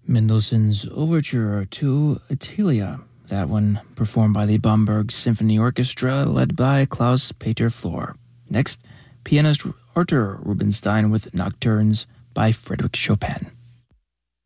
Mendelssohn's Overture to Attilia. That one performed by the Bamberg Symphony Orchestra, led by Klaus-Peter Flor. Next, pianist Arthur Rubinstein with Nocturnes by Frédéric Chopin.